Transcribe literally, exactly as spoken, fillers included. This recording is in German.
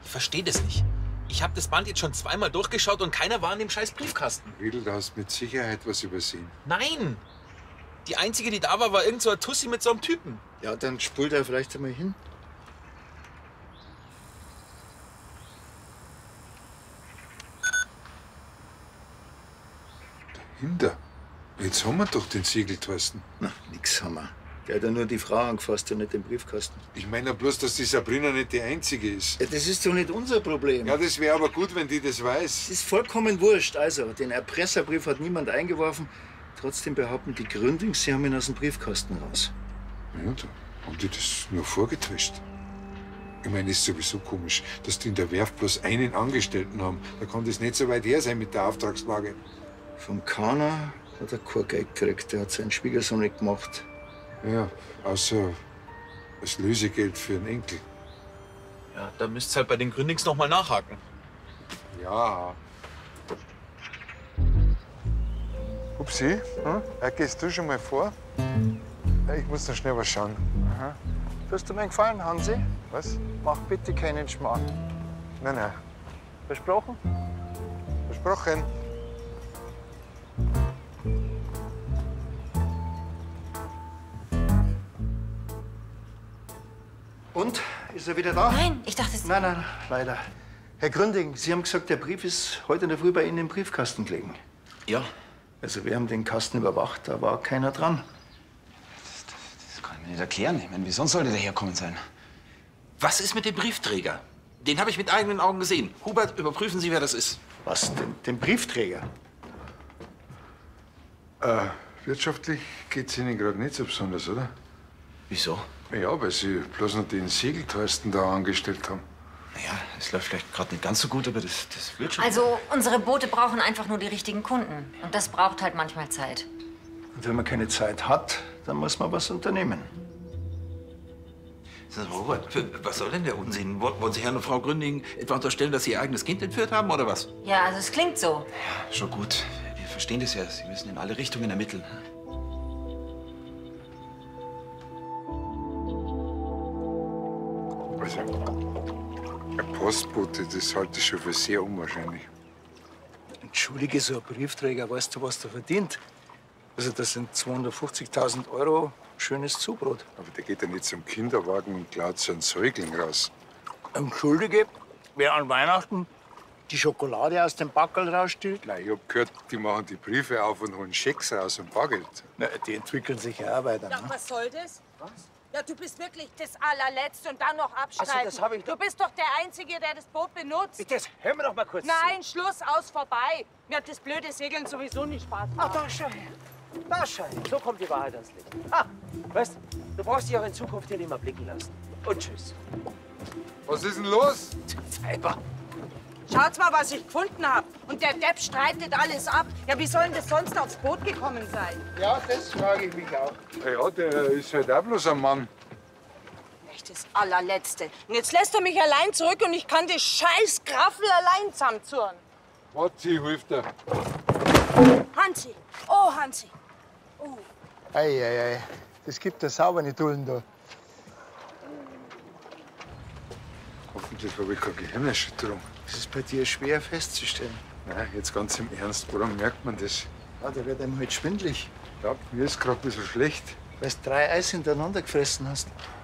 Ich verstehe das nicht. Ich habe das Band jetzt schon zweimal durchgeschaut und keiner war in dem scheiß Briefkasten. Riedel, du hast mit Sicherheit was übersehen. Nein! Die einzige, die da war, war irgend so eine Tussi mit so einem Typen. Ja, dann spult er vielleicht einmal hin. Dahinter? Jetzt haben wir doch den Siegel, Thorsten. Na, nix haben wir. Der hat ja nur die Frau angefasst und nicht den Briefkasten. Ich meine ja bloß, dass die Sabrina nicht die Einzige ist. Ja, das ist doch nicht unser Problem. Ja, das wäre aber gut, wenn die das Das weiß. ist vollkommen wurscht. Also, den Erpresserbrief hat niemand eingeworfen. Trotzdem behaupten die Gründings, sie haben ihn aus dem Briefkasten raus. Ja, da haben die das nur vorgetäuscht. Ich meine, es ist sowieso komisch, dass die in der Werft bloß einen Angestellten haben. Da kann das nicht so weit her sein mit der Auftragslage. Vom Kana hat er kein Geld gekriegt. Der hat seinen Schwiegersohn nicht gemacht. Ja, außer als Lösegeld für einen Enkel. Ja, da müsst ihr halt bei den Gründings noch mal nachhaken. Ja. Upsi, hm? Ja, gehst du schon mal vor? Ja, ich muss noch schnell was schauen. Aha. Tust du mir gefallen, Hansi? Was? Mach bitte keinen Schmarrn. Nein, nein. Versprochen? Versprochen. Und? Ist er wieder da? Nein, ich dachte, es... Nein, nein, leider. Herr Gründing, Sie haben gesagt, der Brief ist heute in der Früh bei Ihnen im Briefkasten gelegen. Ja. Also wir haben den Kasten überwacht, da war keiner dran. Das kann ich mir nicht erklären. Ich meine, wie sonst sollte der herkommen sein? Was ist mit dem Briefträger? Den habe ich mit eigenen Augen gesehen. Hubert, überprüfen Sie, wer das ist. Was denn? Den Briefträger? Äh, wirtschaftlich geht's Ihnen gerade nicht so besonders, oder? Wieso? Ja, weil Sie bloß noch den Segelthorsten da angestellt haben. Naja, es läuft vielleicht gerade nicht ganz so gut, aber das, das wird schon. Also, unsere Boote brauchen einfach nur die richtigen Kunden. Und das braucht halt manchmal Zeit. Und wenn man keine Zeit hat, dann muss man was unternehmen. Sag mal, Robert, für- was soll denn der Unsinn? Woll- Wollen Sie Herrn und Frau Gründing etwa unterstellen, dass Sie Ihr eigenes Kind entführt haben, oder was? Ja, also es klingt so. Ja, schon gut. Wir verstehen das ja. Sie müssen in alle Richtungen ermitteln. Also, ein Postbote, das halte ich schon für sehr unwahrscheinlich. Entschuldige, so ein Briefträger, weißt du, was der verdient? Also das sind zweihundertfünfzigtausend Euro, schönes Zubrot. Aber der geht ja nicht zum Kinderwagen und klaut so einen Säugling raus. Entschuldige, wer an Weihnachten die Schokolade aus dem Backerl rausstiehlt? Nein, ich hab gehört, die machen die Briefe auf und holen Schecks raus und Bargeld. Na, die entwickeln sich ja auch weiter. Ja, Ne? was soll das? Was? Ja, du bist wirklich das Allerletzte und dann noch abstreiten. Also, das hab ich doch- Du bist doch der Einzige, der das Boot benutzt. Jetzt hör mir doch mal kurz Nein, Schluss, aus, vorbei. Mir hat das blöde Segeln sowieso nicht Spaß zu. Ach, gemacht. da schau her. Da schau her. So kommt die Wahrheit ans Licht. Ah, weißt du, brauchst dich auch in Zukunft hier nicht mehr blicken lassen. Und tschüss. Was ist denn los? Weiber. Schaut mal, was ich gefunden habe. Und der Depp streitet alles ab. Ja, wie soll denn das sonst aufs Boot gekommen sein? Ja, das frage ich mich auch. Ja, der ist halt auch bloß ein Mann. Echt das Allerletzte. Und jetzt lässt er mich allein zurück und ich kann das scheiß Graffel allein zusammenzurren. Warte, sie hilft dir. Hansi, oh Hansi. Oh. Ei, ei, ei. Das gibt ja saubere Dullen da. Hoffentlich habe ich keine Gehirnerschütterung. Das ist bei dir schwer festzustellen. Nein, jetzt ganz im Ernst, woran merkt man das? Ja, da wird einem halt schwindlig, Ja, mir ist gerade ein bisschen schlecht. weil du drei Eis hintereinander gefressen hast.